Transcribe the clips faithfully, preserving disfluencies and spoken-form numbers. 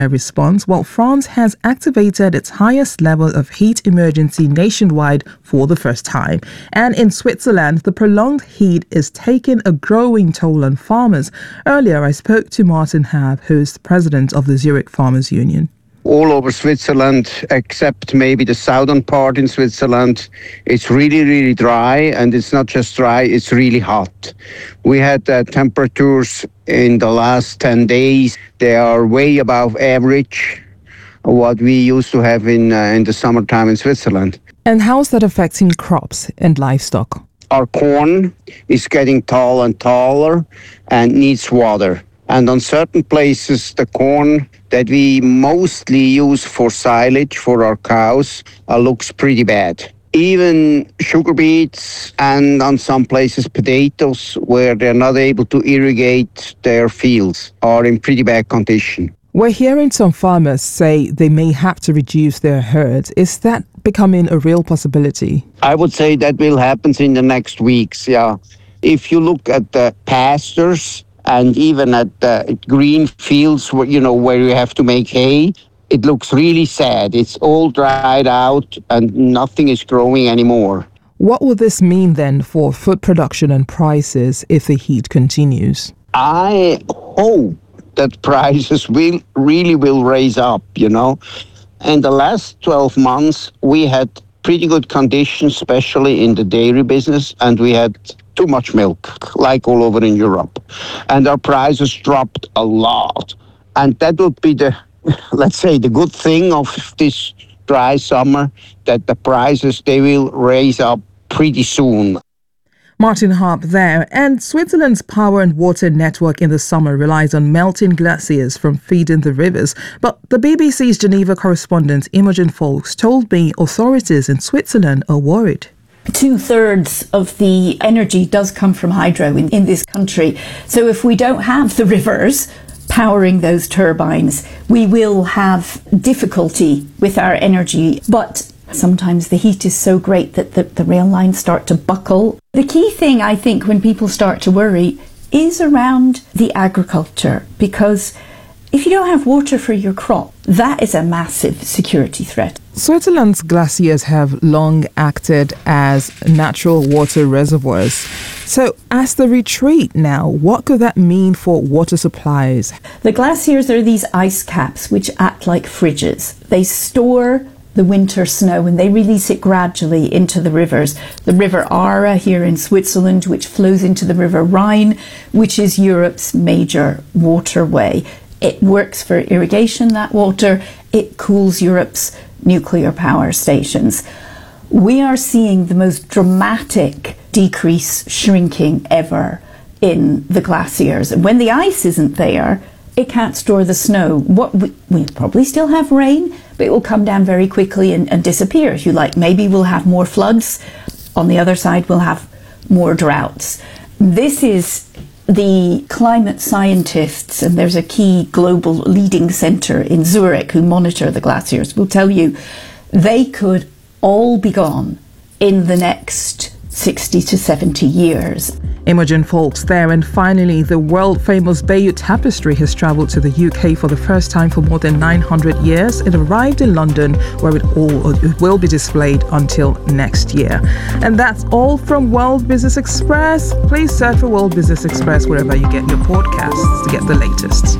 response, while France has activated its highest level of heat emergency nationwide for the first time. And in Switzerland, the prolonged heat is taking a growing toll on farmers. Earlier, I spoke to Martin Haab, who is the president of the Zurich Farmers Union. All over Switzerland, except maybe the southern part in Switzerland, it's really, really dry, and it's not just dry, it's really hot. We had uh, temperatures in the last ten days. They are way above average, what we used to have in, uh, in the summertime in Switzerland. And how's that affecting crops and livestock? Our corn is getting tall and taller and needs water. And on certain places, the corn that we mostly use for silage for our cows uh, looks pretty bad. Even sugar beets and on some places potatoes, where they're not able to irrigate their fields, are in pretty bad condition. We're hearing some farmers say they may have to reduce their herds. Is that becoming a real possibility? I would say that will happen in the next weeks, yeah. If you look at the pastures, and even at the green fields, where, you know, where you have to make hay, it looks really sad. It's all dried out and nothing is growing anymore. What will this mean then for food production and prices if the heat continues? I hope that prices will really will raise up, you know. In the last twelve months, we had pretty good conditions, especially in the dairy business, and we had too much milk, like all over in Europe. And our prices dropped a lot. And that would be the, let's say, the good thing of this dry summer, that the prices, they will raise up pretty soon. Martin Haab there. And Switzerland's power and water network in the summer relies on melting glaciers from feeding the rivers. But the B B C's Geneva correspondent Imogen Folks told me authorities in Switzerland are worried. Two-thirds of the energy does come from hydro in, in this country. So if we don't have the rivers powering those turbines, we will have difficulty with our energy. But sometimes the heat is so great that the, the rail lines start to buckle. The key thing, I think, when people start to worry is around the agriculture, because if you don't have water for your crop, that is a massive security threat. Switzerland's glaciers have long acted as natural water reservoirs. So as they retreat now, what could that mean for water supplies? The glaciers are these ice caps which act like fridges. They store the winter snow and they release it gradually into the rivers. The River Aare here in Switzerland, which flows into the River Rhine, which is Europe's major waterway. It works for irrigation, that water. It cools Europe's nuclear power stations. We are seeing the most dramatic decrease, shrinking ever in the glaciers. And when the ice isn't there, it can't store the snow. What we, we probably still have rain, but it will come down very quickly and, and disappear, if you like. Maybe we'll have more floods. On the other side, we'll have more droughts. This is the climate scientists, and there's a key global leading centre in Zurich who monitor the glaciers, will tell you they could all be gone in the next sixty to seventy years. Imogen Folks there. And finally, the world-famous Bayeux Tapestry has travelled to the U K for the first time for more than nine hundred years. It arrived in London, where it all it will be displayed until next year. And that's all from World Business Express. Please search for World Business Express wherever you get your podcasts to get the latest.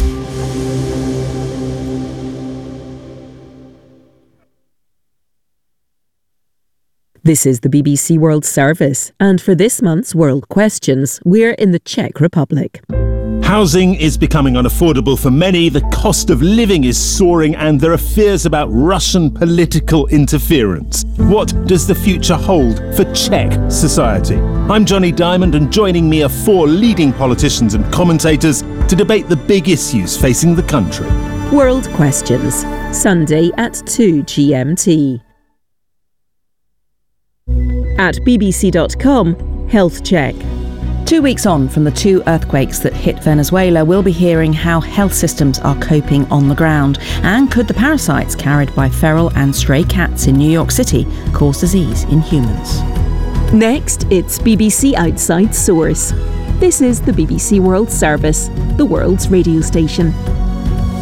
This is the B B C World Service, and for this month's World Questions, we're in the Czech Republic. Housing is becoming unaffordable for many, the cost of living is soaring, and there are fears about Russian political interference. What does the future hold for Czech society? I'm Johnny Diamond, and joining me are four leading politicians and commentators to debate the big issues facing the country. World Questions, Sunday at two G M T. At b b c dot com, Health Check. Two weeks on from the two earthquakes that hit Venezuela, we'll be hearing how health systems are coping on the ground. And could the parasites carried by feral and stray cats in New York City cause disease in humans? Next, it's B B C Outside Source. This is the B B C World Service, the world's radio station.